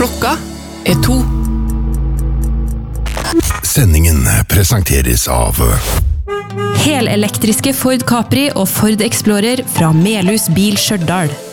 Klokka er 2. Sendingen presenteres av Helelektriske Ford Capri og Ford Explorer fra Melhus Bil Stjørdal.